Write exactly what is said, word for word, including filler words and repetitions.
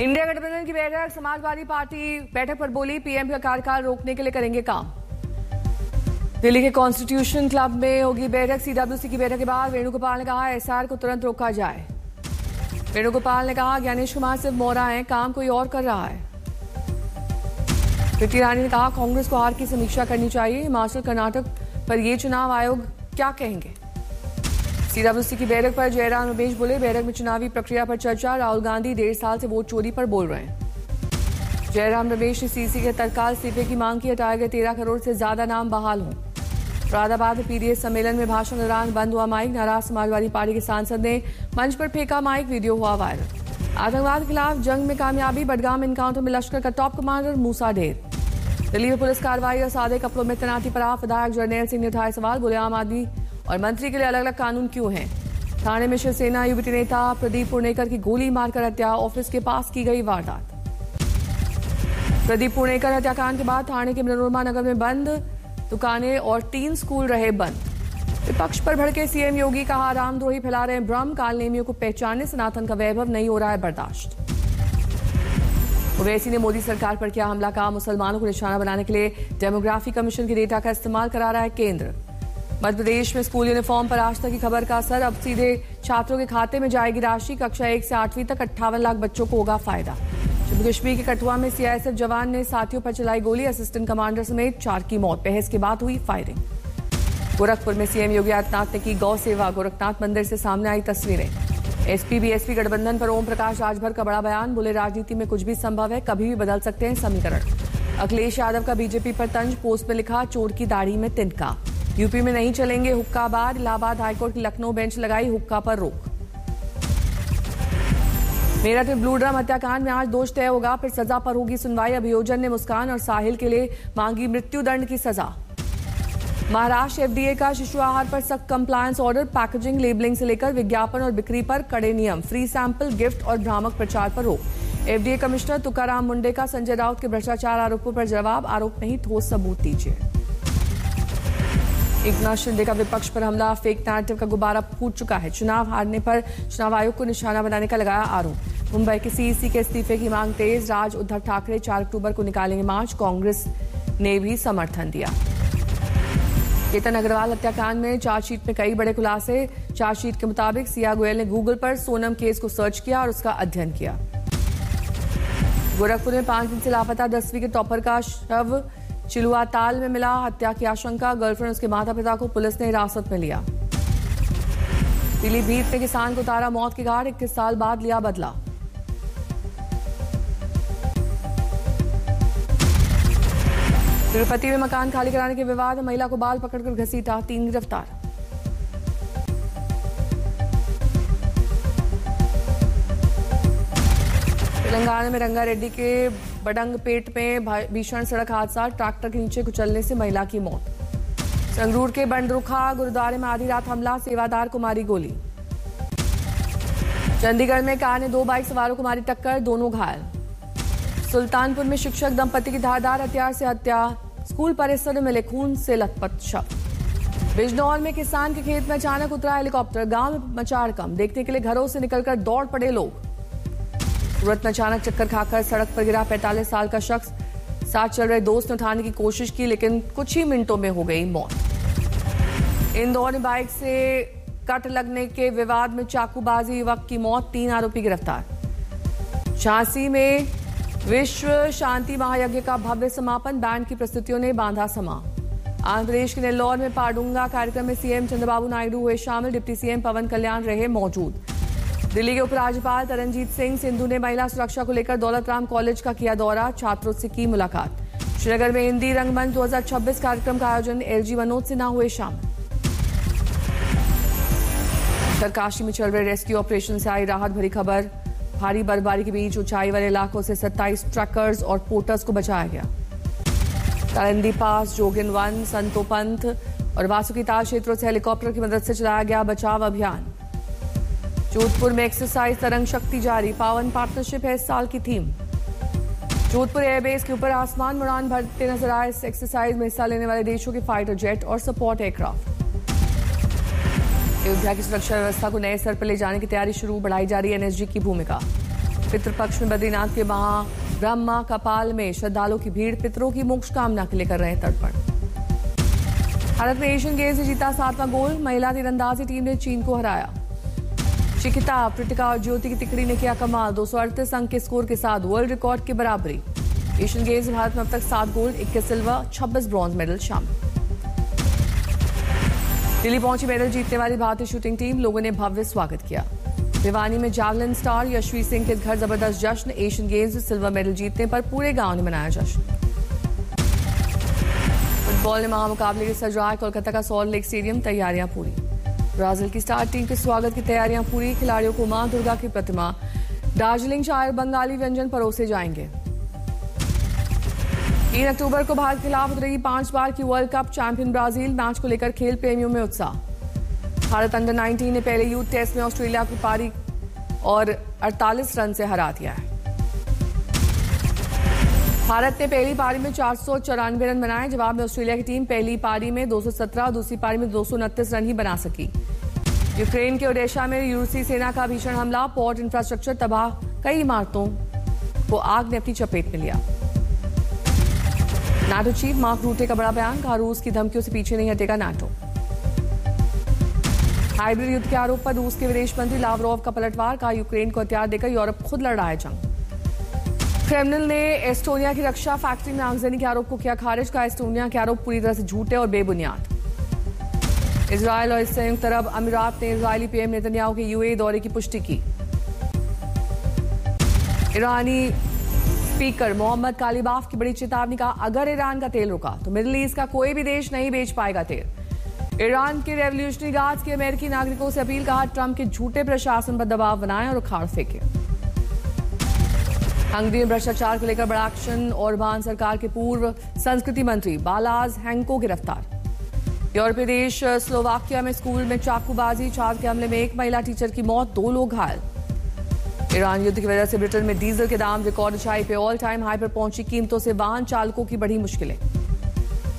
India गठबंधन की बैठक, समाजवादी पार्टी बैठक पर बोली पीएम का कार्यकाल रोकने के लिए करेंगे काम। दिल्ली के कॉन्स्टिट्यूशन क्लब में होगी बैठक। सीडब्ल्यूसी की बैठक के बाद वेणुगोपाल ने कहा एसआर को तुरंत रोका जाए। वेणुगोपाल ने कहा ज्ञानेश कुमार सिर्फ मोहरा है, काम कोई और कर रहा है। प्रीति ईरानी ने कहा कांग्रेस को हार की समीक्षा करनी चाहिए। हिमाचल कर्नाटक पर ये चुनाव आयोग क्या कहेंगे। सीडब्ल्यूसी की बैठक पर जयराम रमेश बोले बैठक में चुनावी प्रक्रिया पर चर्चा। राहुल गांधी डेढ़ साल से वोट चोरी पर बोल रहे हैं। जयराम रमेश ने सीसी के तत्काल इस्तीफे की मांग की। हटाए गए तेरह करोड़ से ज्यादा नाम बहाल हों। मुरादाबाद में पीडीएस सम्मेलन में भाषण दौरान बंद हुआ माइक। नाराज समाजवादी पार्टी के सांसद ने मंच पर फेंका माइक, वीडियो हुआ वायरल। आतंकवाद के खिलाफ जंग में कामयाबी। बडगाम एनकाउंटर में लश्कर का टॉप कमांडर मूसा ढेर। दिल्ली में पुलिस कार्रवाई और सादे कपड़ों में तैनाती पर आप विधायक जरनैल सिंह ने उठाए सवाल। बोले आम आदमी और मंत्री के लिए अलग अलग कानून क्यों हैं। थाने में शिवसेना यूबीटी नेता प्रदीप पुणेकर की गोली मारकर हत्या। ऑफिस के पास की गई वारदात। प्रदीप पुणेकर हत्याकांड के बाद थाने के मनोरमा नगर में बंद दुकानें और तीन स्कूल रहे बंद। विपक्ष पर भड़के सीएम योगी। कहा रामद्रोही फैला रहे हैं भ्रम। कालनेमियों को पहचानने सनातन का वैभव नहीं हो रहा है बर्दाश्त। ओवैसी ने मोदी सरकार पर किया हमला। कहा मुसलमानों को निशाना बनाने के लिए डेमोग्राफी कमीशन के डेटा का इस्तेमाल करा रहा है केंद्र। मध्य प्रदेश में स्कूल यूनिफॉर्म पर आज तक की खबर का असर। अब सीधे छात्रों के खाते में जाएगी राशि। कक्षा एक से आठवीं तक अट्ठावन लाख बच्चों को होगा फायदा। जम्मू कश्मीर के कठुआ में सीआईएसएफ जवान ने साथियों पर चलाई गोली। असिस्टेंट कमांडर समेत चार की मौत। बहस के बाद हुई फायरिंग। गोरखपुर में सीएम योगी आदित्यनाथ ने की गौ सेवा। गोरखनाथ मंदिर से सामने आई तस्वीरें। एसपी बीएसपी गठबंधन पर ओम प्रकाश राजभर का बड़ा बयान। बोले राजनीति में कुछ भी संभव है, कभी भी बदल सकते हैं समीकरण। अखिलेश यादव का बीजेपी पर तंज। पोस्ट में लिखा चोर की दाढ़ी में तिनका। यूपी में नहीं चलेंगे हुक्का बार। इलाहाबाद हाईकोर्ट की लखनऊ बेंच लगाई हुक्का पर रोक। मेरठ में ब्लू ड्रम हत्याकांड में आज दोष तय होगा, फिर सजा पर होगी सुनवाई। अभियोजन ने मुस्कान और साहिल के लिए मांगी मृत्युदंड की सजा। महाराष्ट्र एफडीए का शिशु आहार पर सख्त कंप्लायंस ऑर्डर। पैकेजिंग, लेबलिंग से लेकर विज्ञापन और बिक्री पर कड़े नियम। फ्री सैंपल, गिफ्ट और भ्रामक प्रचार पर रोक। एफडीए कमिश्नर तुकाराम मुंडे का संजय राउत के भ्रष्टाचार आरोपों पर जवाब। आरोप नहीं, ठोस सबूत दीजिए। एकनाथ शिंदे का विपक्ष पर हमला। फेक नैरेटिव का गुब्बारा फूट चुका है। चुनाव हारने पर चुनाव आयोग को निशाना बनाने का लगाया आरोप। मुंबई के सीईसी के इस्तीफे की मांग तेज। राज उद्धव ठाकरे चार अक्टूबर को निकालेंगे मार्च। कांग्रेस ने भी समर्थन दिया। केतन अग्रवाल हत्याकांड में चार्जशीट में कई बड़े खुलासे। चार्जशीट के मुताबिक सिया गोयल ने गूगल पर सोनम केस को सर्च किया और उसका अध्ययन किया। गोरखपुर में पांच दिन से लापता दसवीं के टॉपर का शव चिलुआताल में मिला। हत्या की आशंका। गर्लफ्रेंड उसके माता पिता को पुलिस ने हिरासत में लिया। पीलीभीत में किसान को उतारा मौत की घाट। इक्कीस साल बाद लिया बदला। तिरुपति में मकान खाली कराने के विवाद। महिला को बाल पकड़कर घसीटा, तीन गिरफ्तार। तेलंगाना में रंगारेड्डी के बडंगपेट में भीषण सड़क हादसा। ट्रैक्टर के नीचे कुचलने से महिला की मौत। संगरूर के बंडरुखा गुरुद्वारे में आधी रात हमला। सेवादार को मारी गोली। चंडीगढ़ में कार ने दो बाइक सवारों को मारी टक्कर, दोनों घायल। सुल्तानपुर में शिक्षक दंपति की धारदार हथियार से हत्या। स्कूल परिसर में मिले खून से लथपथ शव। बिजनौर में किसान के खेत में अचानक उतरा हेलीकॉप्टर। गांव में मचा हड़कंप। देखने के लिए घरों से निकलकर दौड़ पड़े लोग। सूरत में अचानक चक्कर खाकर सड़क पर गिरा पैंतालीस साल का शख्स। साथ चल रहे दोस्त ने उठाने की कोशिश की, लेकिन कुछ ही मिनटों में हो गई मौत। इंदौर में बाइक से कट लगने के विवाद में चाकूबाजी, युवक की मौत, तीन आरोपी गिरफ्तार। झांसी में विश्व शांति महायज्ञ का भव्य समापन। बैंड की प्रस्तुतियों ने बांधा समा। आंध्र प्रदेश के नेल्लौर में पाडुंगा कार्यक्रम में सीएम चंद्रबाबू नायडू हुए शामिल। डिप्टी सीएम पवन कल्याण रहे मौजूद। दिल्ली के उपराज्यपाल तरनजीत सिंह सिंधु ने महिला सुरक्षा को लेकर दौलत राम कॉलेज का किया दौरा। छात्रों से की मुलाकात। श्रीनगर में हिंदी रंगमंच दो हज़ार छब्बीस कार्यक्रम का आयोजन। एलजी मनोज सिन्हा हुए शामिल। उत्तरकाशी में चल रहे रेस्क्यू ऑपरेशन से आई राहत भरी खबर। भारी बर्फबारी के बीच ऊंचाई वाले इलाकों से सत्ताईस ट्रकर्स और पोर्टर्स को बचाया गया। करंदी पास, जोगिन वन, संतोपंथ और वासुकीताल क्षेत्रों से हेलीकॉप्टर की मदद से चलाया गया बचाव अभियान। जोधपुर में एक्सरसाइज तरंग शक्ति जारी। पावन पार्टनरशिप है इस साल की थीम। जोधपुर एयरबेस के ऊपर आसमान में उड़ान भरते नजर आए। इस एक्सरसाइज में हिस्सा लेने वाले देशों के फाइटर जेट और सपोर्ट एयरक्राफ्ट। अयोध्या की सुरक्षा व्यवस्था को नए स्तर पर ले जाने की तैयारी शुरू। बढ़ाई जा रही है एनएसजी की भूमिका। पितृपक्ष में बद्रीनाथ के महा ब्रह्मा कपाल में श्रद्धालुओं की भीड़ पितरों की मोक्ष कामना के लिए कर रहे हैं तर्पण। भारत ने एशियन गेम्स में जीता सातवां गोल्ड, महिला तीरंदाजी टीम ने चीन को हराया। शिखिता, प्रिटिका और ज्योति की तिकड़ी ने किया कमाल, दो सौ अड़तीस अंक के स्कोर के साथ वर्ल्ड रिकॉर्ड की बराबरी। एशियन गेम्स में भारत में अब तक सात गोल्ड, इक्कीस सिल्वर, छब्बीस ब्रॉन्ज मेडल शामिल। दिल्ली पहुंची मेडल जीतने वाली भारतीय शूटिंग टीम, लोगों ने भव्य स्वागत किया। भिवानी में जावलिन स्टार यशवी सिंह के घर जबरदस्त जश्न, एशियन गेम्स में सिल्वर मेडल जीतने पर पूरे गांव ने मनाया जश्न। फुटबॉल में महामुकाबले के सज रहा है कोलकाता का सॉल्ट लेक स्टेडियम, तैयारियां पूरी। ब्राजील की स्टार टीम के स्वागत की तैयारियां पूरी, खिलाड़ियों को मां दुर्गा की प्रतिमा, दार्जिलिंग चाय, बंगाली व्यंजन परोसे जाएंगे। तीन अक्टूबर को भारत के खिलाफ उतरेगी पांच बार की world cup champion Brazil, match को लेकर खेल प्रेमियों में उत्साह। भारत अंडर उन्नीस ने पहले यूथ टेस्ट में ऑस्ट्रेलिया की पारी और अड़तालीस रन से हरा दिया है। भारत ने पहली पारी में चार सौ चौरानवे रन बनाए, जवाब में ऑस्ट्रेलिया की टीम पहली पारी में दो सौ सत्रह और दूसरी पारी में दो सौ उनतीस रन ही बना सकी। यूक्रेन के ओडेशा में रूसी सेना का भीषण हमला, पोर्ट इंफ्रास्ट्रक्चर तबाह, कई इमारतों को आग ने अपनी चपेट में लिया। नाटो चीफ मार्क रूटे का बड़ा बयान, कहा रूस की धमकियों से पीछे नहीं हटेगा नाटो। हाइब्रिड युद्ध के आरोप पर रूस के विदेश मंत्री लावरोव का पलटवार, कहा यूक्रेन को हथियार देकर यूरोप खुद लड़ रहा है जंग। क्रेमलिन ने एस्टोनिया की रक्षा फैक्ट्री में आगजनी के आरोप को किया खारिज, का एस्टोनिया के आरोप पूरी तरह से झूठे और बेबुनियाद। इजरायल और संयुक्त अरब अमीरात ने इजरायली पीएम नेतन्याहू के यूएई दौरे की पुष्टि की। ईरानी स्पीकर मोहम्मद कालिबाफ की बड़ी चेतावनी, का अगर ईरान का तेल रुका तो मिडिल ईस्ट का कोई भी देश नहीं बेच पाएगा तेल। ईरान के रेवोल्यूशनरी गार्ड्स के अमेरिकी नागरिकों से अपील, कहा ट्रंप के झूठे प्रशासन पर दबाव बनाएं और उखाड़ फेंकें। हंगरी में भ्रष्टाचार को लेकर बड़ा एक्शन, ओरबान सरकार के पूर्व संस्कृति मंत्री बालाज हेंको गिरफ्तार। यूरोपीय देश स्लोवाकिया में स्कूल में चाकूबाजी, छात्र के हमले में एक महिला टीचर की मौत, दो लोग घायल। ईरान युद्ध की वजह से ब्रिटेन में डीजल के दाम रिकॉर्ड ऊंचाई पे, ऑल टाइम हाई पर पहुंची कीमतों से वाहन चालकों की बढ़ी मुश्किलें।